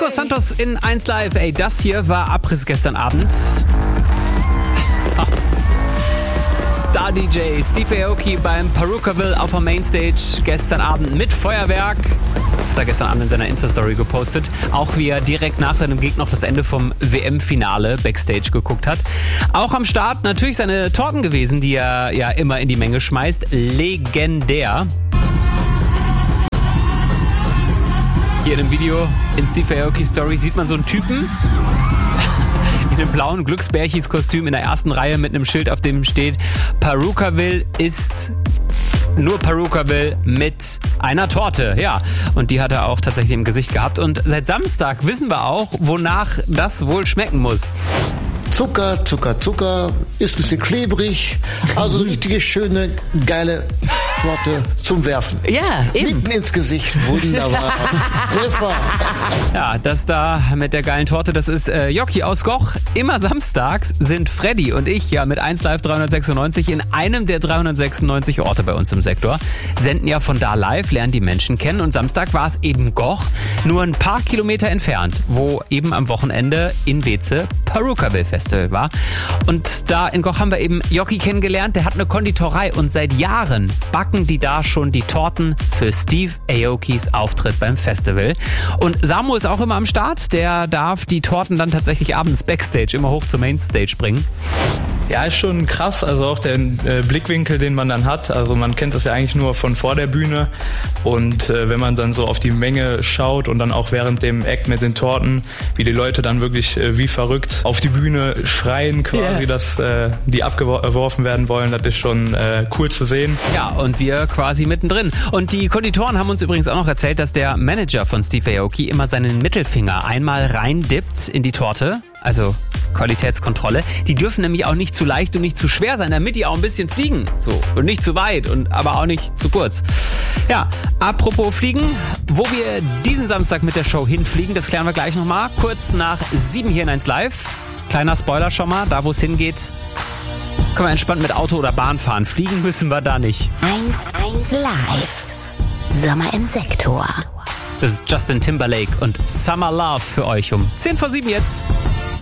Los Santos in 1 Live. Ey, das hier war Abriss gestern Abend. Star DJ Steve Aoki beim Perukaville auf der Mainstage gestern Abend mit Feuerwerk. Hat er gestern Abend in seiner Insta-Story gepostet. Auch wie er direkt nach seinem Gig noch das Ende vom WM-Finale Backstage geguckt hat. Auch am Start natürlich seine Torten gewesen, die er ja immer in die Menge schmeißt. Legendär. Hier in dem Video in Steve Aoki Story sieht man so einen Typen in einem blauen Glücksbärchis-Kostüm in der ersten Reihe mit einem Schild, auf dem steht: Perukaville ist nur Perukaville mit einer Torte. Ja, und die hat er auch tatsächlich im Gesicht gehabt. Und seit Samstag wissen wir auch, wonach das wohl schmecken muss. Zucker, Zucker, Zucker, ist ein bisschen klebrig, also eine richtige schöne, geile Torte zum Werfen. Ja, eben. Mitten ins Gesicht, wunderbar. Treffer. Ja, das da mit der geilen Torte, das ist Jocky aus Goch. Immer samstags sind Freddy und ich ja mit 1 Live 396 in einem der 396 Orte bei uns im Sektor. Senden ja von da live, lernen die Menschen kennen. Und Samstag war es eben Goch, nur ein paar Kilometer entfernt, wo eben am Wochenende in Weze Perukaville Festival war. Und da in Goch haben wir eben Jocky kennengelernt. Der hat eine Konditorei und seit Jahren backen die da schon die Torten für Steve Aokis Auftritt beim Festival. Und Samu ist auch immer am Start. Der darf die Torten dann tatsächlich abends Backstage immer hoch zur Mainstage bringen. Ja, ist schon krass, also auch der Blickwinkel, den man dann hat. Also man kennt das ja eigentlich nur von vor der Bühne. Und wenn man dann so auf die Menge schaut und dann auch während dem Act mit den Torten, wie die Leute dann wirklich wie verrückt auf die Bühne schreien quasi, dass die abgeworfen werden wollen, das ist schon cool zu sehen. Ja, und wir quasi mittendrin. Und die Konditoren haben uns übrigens auch noch erzählt, dass der Manager von Steve Aoki immer seinen Mittelfinger einmal reindippt in die Torte. Also Qualitätskontrolle. Die dürfen nämlich auch nicht zu leicht und nicht zu schwer sein, damit die auch ein bisschen fliegen. So. Und nicht zu weit, aber auch nicht zu kurz. Ja, apropos Fliegen, wo wir diesen Samstag mit der Show hinfliegen, das klären wir gleich nochmal. Kurz nach 7 hier in 1 Live. Kleiner Spoiler schon mal, da wo es hingeht, können wir entspannt mit Auto oder Bahn fahren. Fliegen müssen wir da nicht. 1 Live. Sommer im Sektor. Das ist Justin Timberlake und Summer Love für euch um 10 vor 7 jetzt.